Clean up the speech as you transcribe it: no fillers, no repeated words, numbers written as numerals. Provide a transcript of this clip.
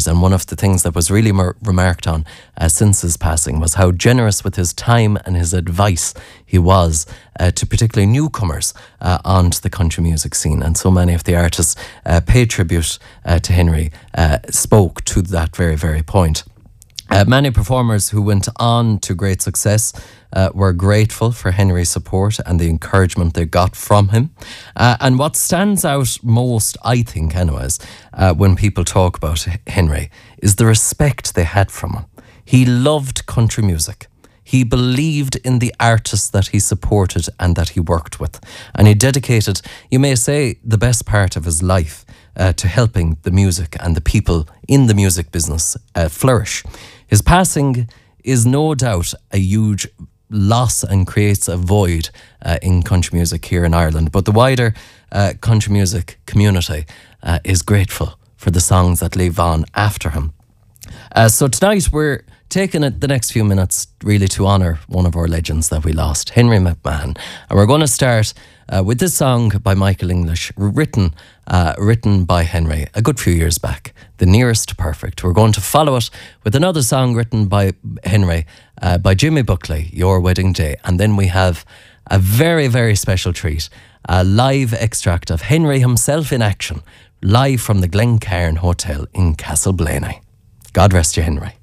years. And one of the things that was really remarked on since his passing was how generous with his time and his advice he was to particularly newcomers onto the country music scene. And so many of the artists paid tribute to Henry spoke to that very, very point. Many performers who went on to great success were grateful for Henry's support and the encouragement they got from him. And what stands out most, I think anyways, when people talk about Henry, is the respect they had from him. He loved country music. He believed in the artists that he supported and that he worked with. And he dedicated, you may say, the best part of his life to helping the music and the people in the music business flourish. His passing is no doubt a huge loss and creates a void in country music here in Ireland. But the wider country music community is grateful for the songs that live on after him. So tonight we're taking the next few minutes really to honour one of our legends that we lost, Henry McMahon. And we're going to start with this song by Michael English, written by Henry a good few years back, The Nearest to Perfect. We're going to follow it with another song written by Henry, by Jimmy Buckley, Your Wedding Day. And then we have a very, very special treat, a live extract of Henry himself in action, live from the Glencairn Hotel in Castleblaney. God rest you, Henry.